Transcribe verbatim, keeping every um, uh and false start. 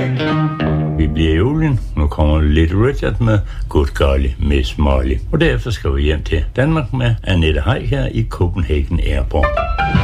Vi bliver i julen. Nu kommer Little Richard med Good Golly Miss Molly. Og derefter skal vi hjem til Danmark med Annette Heick her i Copenhagen Airport.